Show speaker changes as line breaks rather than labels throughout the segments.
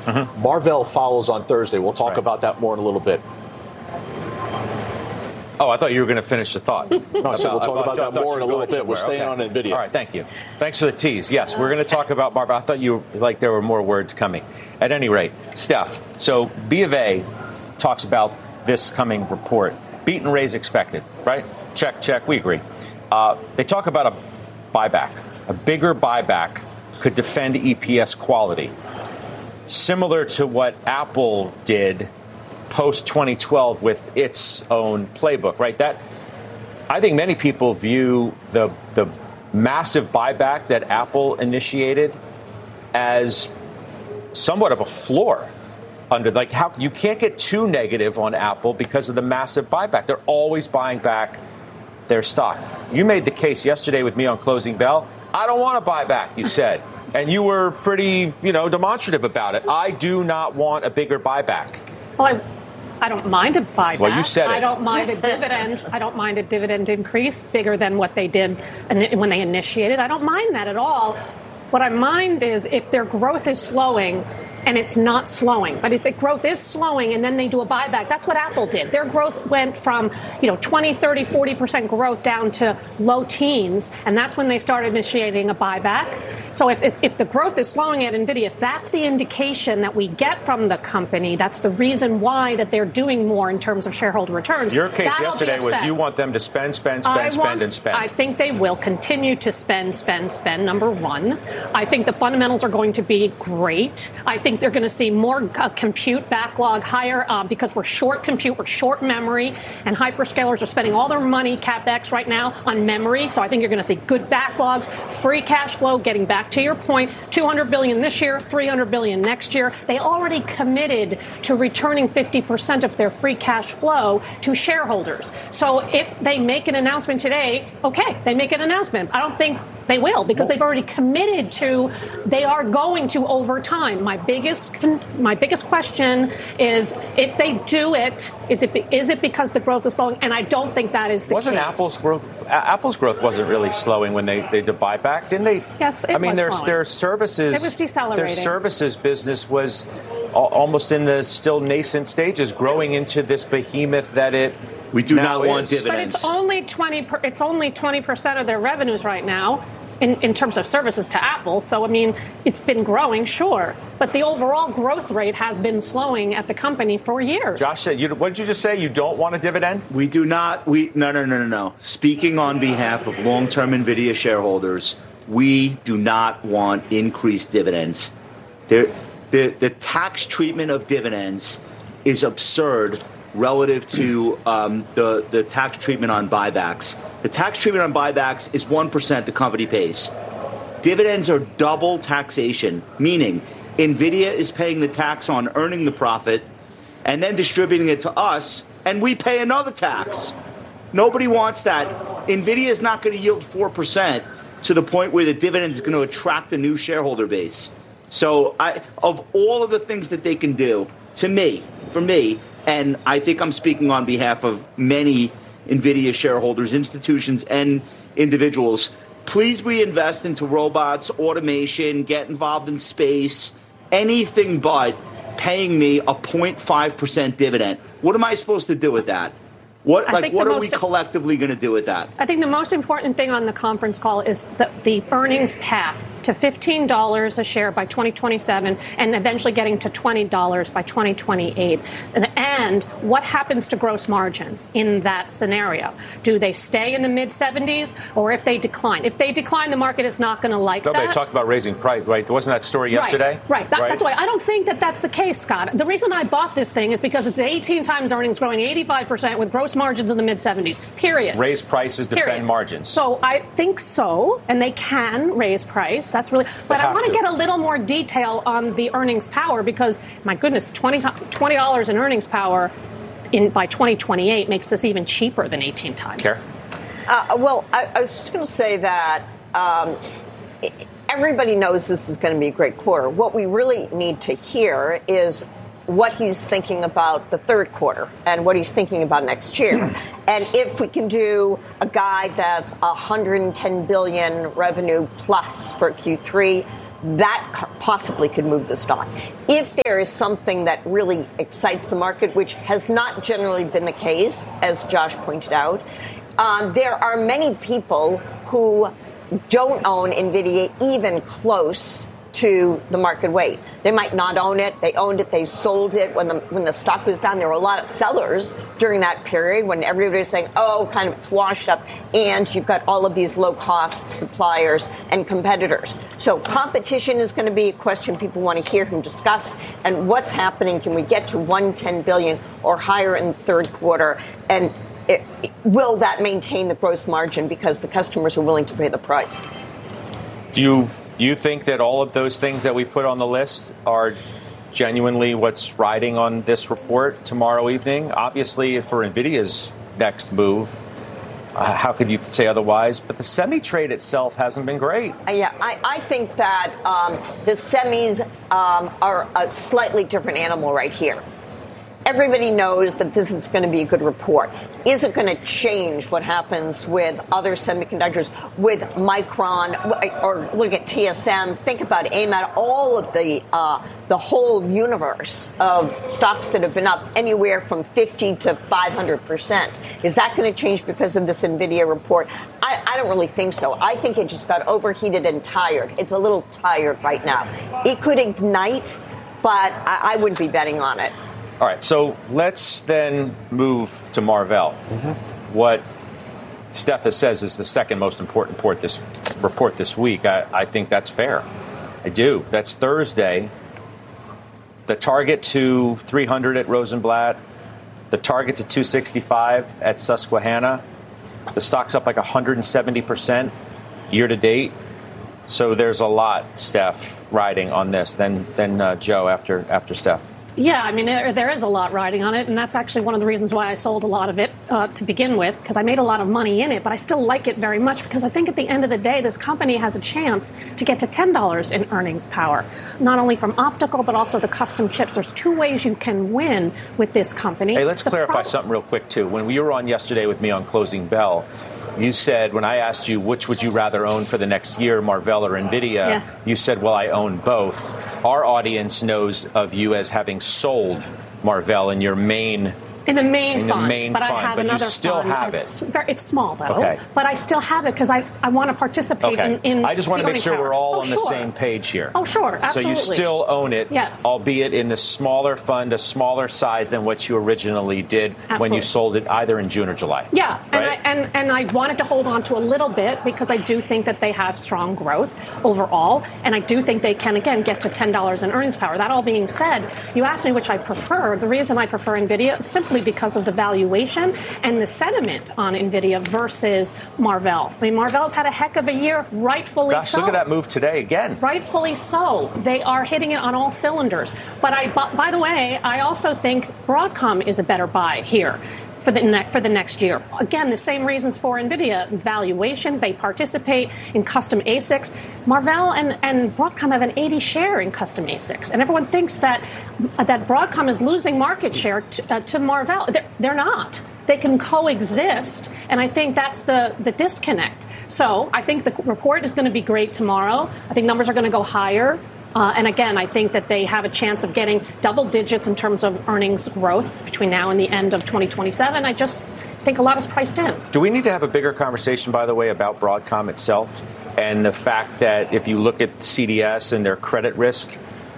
Marvell follows on Thursday. We'll talk about that more in a little bit.
Oh, I thought you were going to finish the thought.
No, so we'll talk about that more in a little bit. We're staying on NVIDIA.
All right, thank you. Thanks for the tease. Yes, we're going to talk about Marvell. I thought there were more words coming. At any rate, Steph, so B of A talks about this coming report. Beat and raise expected, right? Check. We agree. They talk about a buyback. A bigger buyback could defend EPS quality, similar to what Apple did post-2012 with its own playbook, right? That I think many people view the massive buyback that Apple initiated as somewhat of a floor. How you can't get too negative on Apple because of the massive buyback. They're always buying back their stock. You made the case yesterday with me on Closing Bell. I don't want to buy back, you said. And you were pretty, demonstrative about it. I do not want a bigger buyback.
Well, I don't mind a buyback.
Well, you said it.
I don't mind a dividend. I don't mind a dividend increase bigger than what they did when they initiated. I don't mind that at all. What I mind is if their growth is slowing, and it's not slowing. But if the growth is slowing and then they do a buyback, that's what Apple did. Their growth went from, 20, 30, 40% growth down to low teens. And that's when they started initiating a buyback. So if the growth is slowing at NVIDIA, if that's the indication that we get from the company, that's the reason why that they're doing more in terms of shareholder returns.
Your case yesterday was you want them to spend.
I think they will continue to spend, number one. I think the fundamentals are going to be great. I think they're going to see more compute backlog higher because we're short compute, we're short memory, and hyperscalers are spending all their money, CapEx right now, on memory. So I think you're going to see good backlogs, free cash flow, getting back to your point, $200 billion this year, $300 billion next year. They already committed to returning 50% of their free cash flow to shareholders. So if they make an announcement today, okay, they make an announcement. I don't think they will because they've already committed to, they are going to over time. My biggest question is if they do it, is it because the growth is slowing? And I don't think that is the case.
Apple's growth wasn't really slowing when they did buyback, didn't they?
Yes, it was slowing.
Their services,
it was decelerating.
Their services business was almost in the still nascent stages, growing into this behemoth that it.
We do not want dividends.
But it's only 20% of their revenues right now in terms of services to Apple. So, it's been growing, sure. But the overall growth rate has been slowing at the company for years.
Josh said, what did you just say? You don't want a dividend?
We do not. No. Speaking on behalf of long-term NVIDIA shareholders, we do not want increased dividends. The tax treatment of dividends is absurd relative to the tax treatment on buybacks. The tax treatment on buybacks is 1% the company pays. Dividends are double taxation, meaning NVIDIA is paying the tax on earning the profit and then distributing it to us, and we pay another tax. Nobody wants that. NVIDIA is not going to yield 4% to the point where the dividend is going to attract a new shareholder base. So of all of the things that they can do, for me, and I think I'm speaking on behalf of many NVIDIA shareholders, institutions, and individuals, please reinvest into robots, automation, get involved in space, anything but paying me a 0.5% dividend. What am I supposed to do with that? What are we collectively going to do with that?
I think the most important thing on the conference call is the earnings path to $15 a share by 2027 and eventually getting to $20 by 2028. And what happens to gross margins in that scenario? Do they stay in the mid-70s or if they decline? If they decline, the market is not going to like that.
They talked about raising price, right? Wasn't that story yesterday?
Right. That's why I don't think that that's the case, Scott. The reason I bought this thing is because it's 18 times earnings growing 85% with gross margins in the mid-70s, period.
Raise prices, defend margins.
So I think so, and they can raise price. That's really, but I want to get a little more detail on the earnings power because, my goodness, $20 in earnings power by 2028 makes this even cheaper than 18 times.
Karen?
I was just going to say that everybody knows this is going to be a great quarter. What we really need to hear is what he's thinking about the third quarter and what he's thinking about next year. And if we can do a guide that's $110 billion revenue plus for Q3, that possibly could move the stock. If there is something that really excites the market, which has not generally been the case, as Josh pointed out, there are many people who don't own NVIDIA even close to the market weight. They might not own it. They owned it. They sold it when the stock was down. There were a lot of sellers during that period when everybody was saying, oh, kind of it's washed up. And you've got all of these low-cost suppliers and competitors. So competition is going to be a question people want to hear him discuss. And what's happening? Can we get to $110 billion or higher in the third quarter? And will that maintain the gross margin because the customers are willing to pay the price?
Do you think that all of those things that we put on the list are genuinely what's riding on this report tomorrow evening? Obviously, for NVIDIA's next move, how could you say otherwise? But the semi trade itself hasn't been great.
I think that the semis are a slightly different animal right here. Everybody knows that this is going to be a good report. Is it going to change what happens with other semiconductors, with Micron, or look at TSM? Think about AMAT, all of the whole universe of stocks that have been up anywhere from 50 to 500%. Is that going to change because of this NVIDIA report? I don't really think so. I think it just got overheated and tired. It's a little tired right now. It could ignite, but I wouldn't be betting on it.
All right, so let's then move to Marvell. What Steph says is the second most important report this week. I think that's fair. I do. That's Thursday. The target to 300 at Rosenblatt, the target to 265 at Susquehanna. The stock's up like 170% year to date. So there's a lot, Steph, riding on this. Then Joe after Steph.
Yeah, I mean, there is a lot riding on it, and that's actually one of the reasons why I sold a lot of it to begin with, because I made a lot of money in it, but I still like it very much because I think at the end of the day, this company has a chance to get to $10 in earnings power, not only from optical, but also the custom chips. There's two ways you can win with this company.
Hey, let's clarify something real quick, too. When we were on yesterday with me on Closing Bell, you said, when I asked you which would you rather own for the next year, Marvell or NVIDIA, you said, well, I own both. Our audience knows of you as having sold Marvell in your main
In the main fund,
but
I have
but
another
you still
fund.
have it.
It's small, though.
Okay.
But I still have it because I want to participate in
I just want to make sure we're all on the
sure.
same page here.
Oh, sure. Absolutely.
So you still own it,
yes,
albeit in the smaller fund, a smaller size than what you originally did when you sold it either in June or July.
Yeah,
right?
and I wanted to hold on to a little bit because I do think that they have strong growth overall, and I do think they can, again, get to $10 in earnings power. That all being said, you asked me which I prefer. The reason I prefer NVIDIA is simply because of the valuation and the sentiment on NVIDIA versus Marvell. I mean, Marvell's had a heck of a year, rightfully so.
Look at that move today again.
Rightfully so. They are hitting it on all cylinders. But by the way, I also think Broadcom is a better buy here for the next year. Again, the same reasons for NVIDIA. Valuation, they participate in custom ASICs. Marvell and Broadcom have an 80 share in custom ASICs. And everyone thinks that Broadcom is losing market share to Marvell. They're not. They can coexist, and I think that's the disconnect. So I think the report is going to be great tomorrow. I think numbers are going to go higher. And again, I think that they have a chance of getting double digits in terms of earnings growth between now and the end of 2027. I just think a lot is priced in.
Do we need to have a bigger conversation, by the way, about Broadcom itself and the fact that if you look at CDS and their credit risk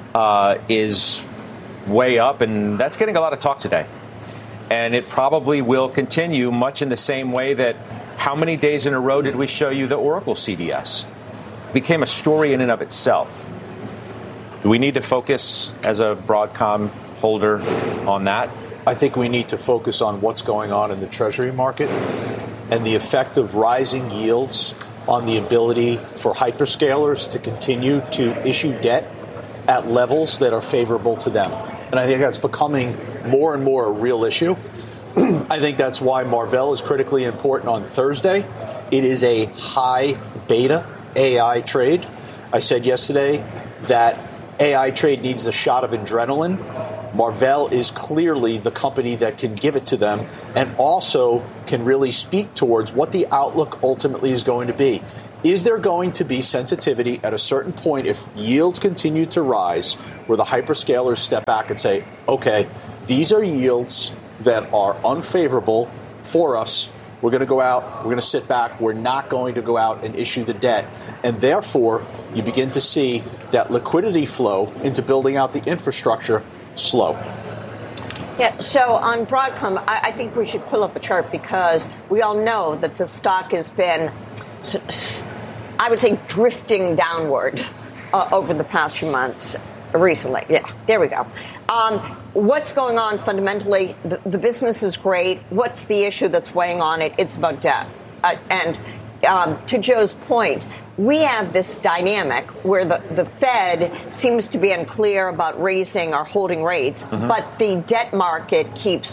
is way up, and that's getting a lot of talk today. And it probably will continue much in the same way that how many days in a row did we show you the Oracle CDS? It became a story in and of itself. Do we need to focus as a Broadcom holder on that?
I think we need to focus on what's going on in the Treasury market and the effect of rising yields on the ability for hyperscalers to continue to issue debt at levels that are favorable to them. And I think that's becoming more and more a real issue. I think that's why Marvell is critically important on Thursday. It is a high beta AI trade. I said yesterday that AI trade needs a shot of adrenaline. Marvell is clearly the company that can give it to them and also can really speak towards what the outlook ultimately is going to be. Is there going to be sensitivity at a certain point if yields continue to rise where the hyperscalers step back and say, okay, these are yields that are unfavorable for us. We're going to go out. We're going to sit back. We're not going to go out and issue the debt. And therefore, you begin to see that liquidity flow into building out the infrastructure slow.
Yeah, so on Broadcom, I think we should pull up a chart because we all know that the stock has been, I would say, drifting downward over the past few months. Recently, yeah, there we go. What's going on fundamentally? The business is great. What's the issue that's weighing on it? It's about debt. And to Joe's point, we have this dynamic where the Fed seems to be unclear about raising or holding rates, but the debt market keeps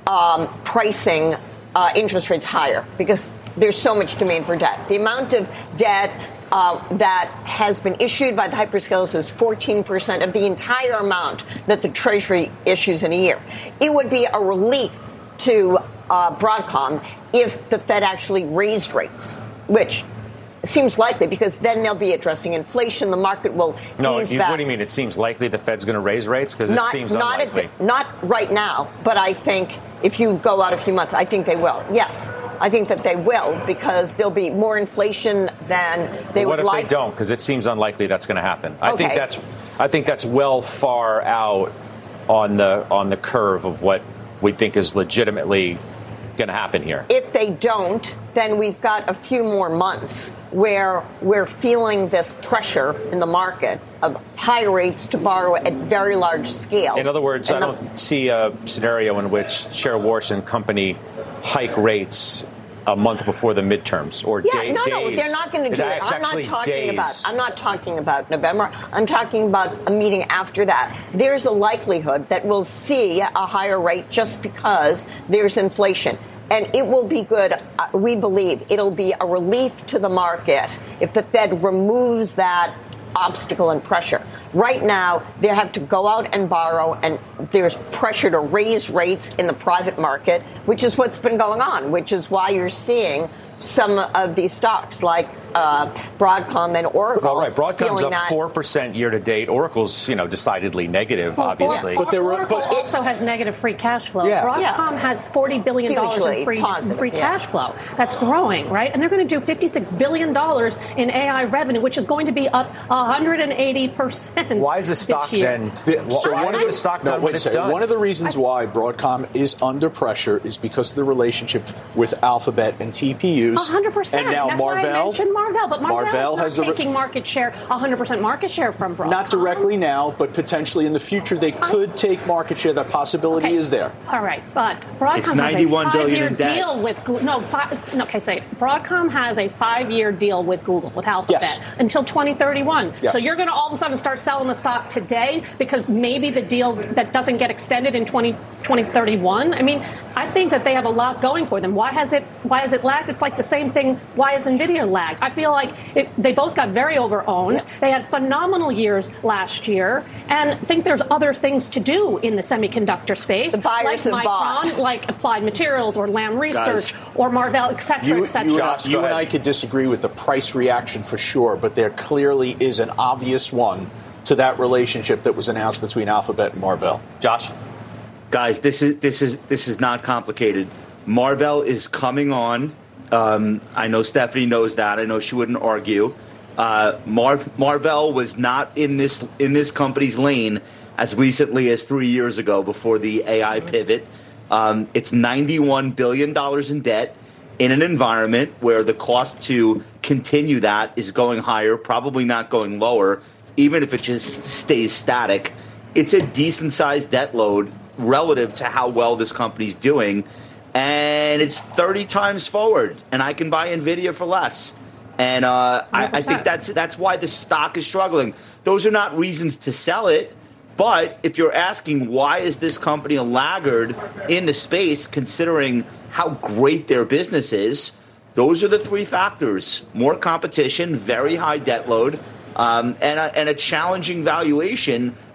pricing interest rates higher because there's so much demand for debt. The amount of debt that has been issued by the hyperscalers is 14% of the entire amount that the Treasury issues in a year. It would be a relief to Broadcom if the Fed actually raised rates, which seems likely because then they'll be addressing inflation. The market will ease back.
What do you mean? It seems likely the Fed's going to raise rates? Because it seems unlikely.
Not right now, but I think if you go out a few months, I think they will. Yes. I think that they will because there'll be more inflation than they would like.
What if they don't? Because it seems unlikely that's going to happen. I think that's well far out on the curve of what we think is legitimately going to happen here.
If they don't, then we've got a few more months where we're feeling this pressure in the market of high rates to borrow at very large scale.
In other words, I don't see a scenario in which Cheryl Warsh and company hike rates a month before the midterms or days.
No, they're not going to do it. I'm not talking about November. I'm talking about a meeting after that. There's a likelihood that we'll see a higher rate just because there's inflation. And it will be good. We believe it'll be a relief to the market if the Fed removes that obstacle and pressure. Right now, they have to go out and borrow, and there's pressure to raise rates in the private market, which is what's been going on, which is why you're seeing some of these stocks like Broadcom and Oracle.
All right, Broadcom's up 4% year to date. Oracle's, decidedly negative, obviously.
But Oracle also has negative free cash flow. Yeah. Broadcom has $40 billion in free cash flow. That's growing, right? And they're going to do $56 billion in AI revenue, which is going to be up 180%.
Why is the stock then? Why is the stock done when it's done?
One of the reasons why Broadcom is under pressure is because of the relationship with Alphabet and TPUs.
100%.
And now
That's
Marvell.
Why I mentioned Marvell, but Marvell is not taking market share, 100% market share from Broadcom.
Not directly now, but potentially in the future they could take market share. That possibility is there.
All right, but Broadcom has a 5-year deal with Google. Broadcom has a 5-year deal with Google, with Alphabet, until 2031. Yes. So you're going to all of a sudden start selling the stock today because maybe the deal that doesn't get extended in 2031. I mean, I think that they have a lot going for them. Why has it lagged? It's like the same thing. Why has NVIDIA lagged? I feel like they both got very overowned. Yeah. They had phenomenal years last year, and I think there's other things to do in the semiconductor space,
the buyers
like Micron, like Applied Materials or Lam Research or Marvell, et cetera, et cetera.
You and I could disagree with the price reaction for sure, but there clearly is an obvious one to that relationship that was announced between Alphabet and Marvell.
Josh?
Guys, this is not complicated. Marvell is coming on. I know Stephanie knows that. I know she wouldn't argue. Marvell was not in this company's lane as recently as 3 years ago before the AI pivot. It's $91 billion in debt in an environment where the cost to continue that is going higher, probably not going lower, even if it just stays static. It's a decent-sized debt load relative to how well this company's doing, and it's 30 times forward, and I can buy NVIDIA for less. And I think that's why the stock is struggling. Those are not reasons to sell it, but if you're asking why is this company a laggard in the space, considering how great their business is, those are the three factors. More competition, very high debt load, and a challenging valuation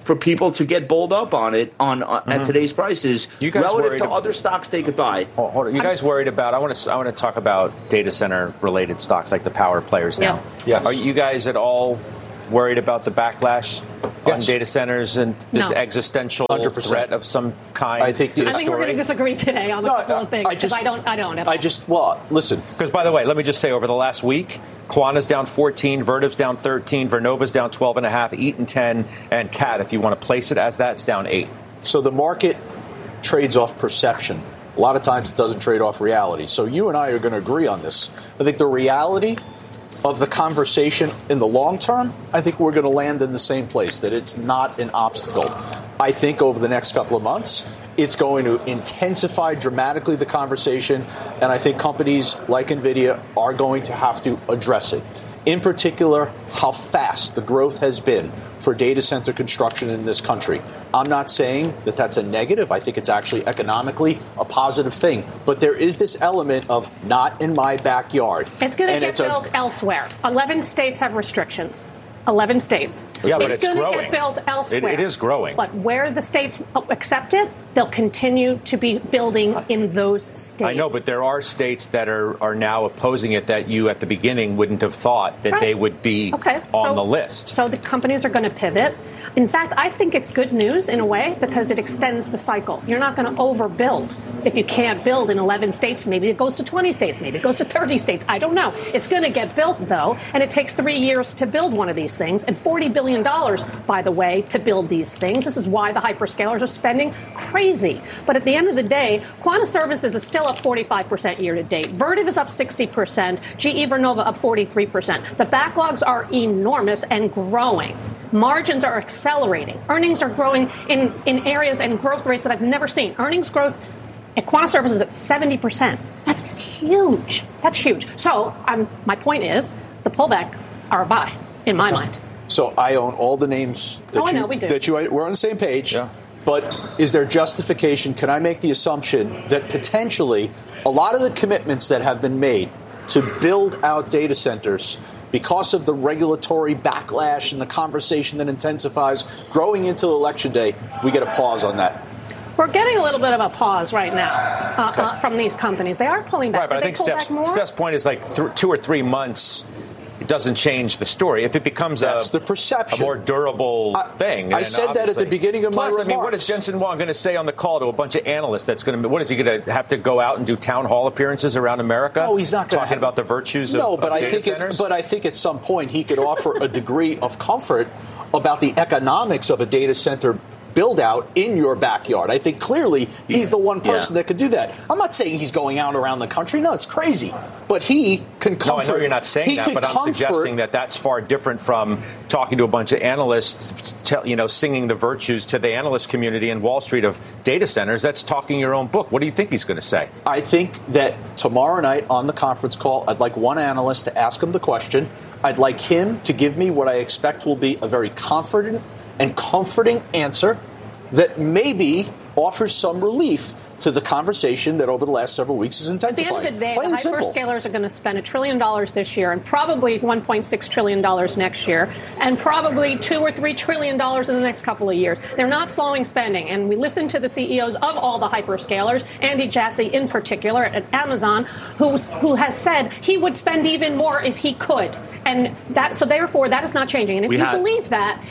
for people to get bowled up on it at today's prices relative to other stocks they could buy.
Hold on. You guys worried about? I want to talk about data center related stocks like the power players now.
Yeah. Yes.
Are you guys at all worried about the backlash on data centers and this existential
100%.
threat of some kind?
I think we're going to disagree today on a couple of things because I don't at all.
Listen.
Because, by the way, let me just say, over the last week, Quanta's down 14, Vertiv's down 13, Vernova's down 12.5, Eaton 10, and CAT, if you want to place it as that's down 8.
So the market trades off perception. A lot of times it doesn't trade off reality. So you and I are going to agree on this. I think the reality of the conversation in the long term, I think we're going to land in the same place, that it's not an obstacle. I think over the next couple of months, it's going to intensify dramatically the conversation, and I think companies like NVIDIA are going to have to address it. In particular, how fast the growth has been for data center construction in this country. I'm not saying that that's a negative. I think it's actually economically a positive thing. But there is this element of not in my backyard.
It's going to get built elsewhere. 11 states have restrictions. 11 states.
Yeah, but
it's going to get built elsewhere.
It is growing.
But where the states accept it, they'll continue to be building in those states.
I know, but there are states that are now opposing it that you at the beginning wouldn't have thought that they would be on the list.
So the companies are going to pivot. In fact, I think it's good news in a way because it extends the cycle. You're not going to overbuild. If you can't build in 11 states, maybe it goes to 20 states, maybe it goes to 30 states. I don't know. It's going to get built, though, and it takes 3 years to build one of these things and $40 billion, by the way, to build these things. This is why the hyperscalers are spending crazy. But at the end of the day, Quanta Services is still up 45% year to date. Vertiv is up 60%. GE Vernova up 43%. The backlogs are enormous and growing. Margins are accelerating. Earnings are growing in areas and growth rates that I've never seen. Earnings growth at Quanta Services at 70%. That's huge. That's huge. So my point is the pullbacks are a buy in my mind.
So I own all the names that we're on the same page.
Yeah.
But is there justification? Can I make the assumption that potentially a lot of the commitments that have been made to build out data centers because of the regulatory backlash and the conversation that intensifies growing into Election Day, we get a pause on that?
We're getting a little bit of a pause right now from these companies. They are pulling back.
Right, but I think Steph's point is like 2 or 3 months. It doesn't change the story. If it becomes
the perception.
A more durable thing.
I said that at the beginning of my remarks.
I mean, what is Jensen Huang going to say on the call to a bunch of analysts? What is he going to have to go out and do town hall appearances around America?
No, he's not going to
talking about the virtues of data centers?
But I think at some point he could offer a degree of comfort about the economics of a data center build out in your backyard. I think clearly he's the one person that could do that. I'm not saying he's going out around the country. No, it's crazy. But he can comfort.
No, I know you're not saying that, but I'm suggesting that that's far different from talking to a bunch of analysts, singing the virtues to the analyst community in Wall Street of data centers. That's talking your own book. What do you think he's going to say?
I think that tomorrow night on the conference call, I'd like one analyst to ask him the question. I'd like him to give me what I expect will be a very confident and comforting answer that maybe offers some relief to the conversation that over the last several weeks has intensified.
At the end of the day, the hyperscalers are going to spend $1 trillion this year and probably $1.6 trillion next year and probably $2 or $3 trillion in the next couple of years. They're not slowing spending. And we listened to the CEOs of all the hyperscalers, Andy Jassy in particular at Amazon, who has said he would spend even more if he could. And so therefore, that is not changing. And if you believe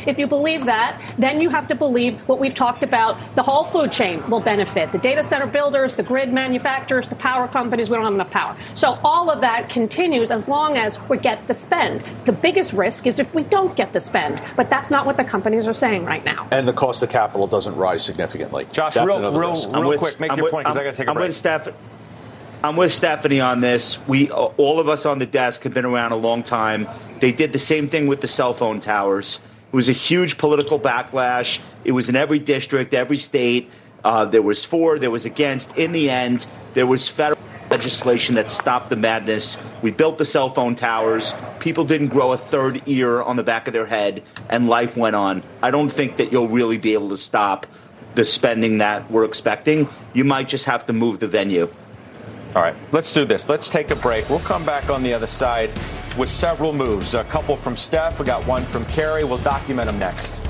that, then you have to believe what we've talked about. The whole food chain will benefit. The data center builders, the grid manufacturers, the power companies, we don't have enough power. So all of that continues as long as we get the spend. The biggest risk is if we don't get the spend. But that's not what the companies are saying right now.
And the cost of capital doesn't rise significantly.
Josh, real quick, make your point because I got to take a break.
I'm with Stephanie on this. All of us on the desk have been around a long time. They did the same thing with the cell phone towers. It was a huge political backlash. It was in every district, every state. There was for, there was against. In the end, there was federal legislation that stopped the madness. We built the cell phone towers. People didn't grow a third ear on the back of their head, and life went on. I don't think that you'll really be able to stop the spending that we're expecting. You might just have to move the venue.
All right, let's do this. Let's take a break. We'll come back on the other side with several moves. A couple from Steph. We got one from Carrie. We'll document them next.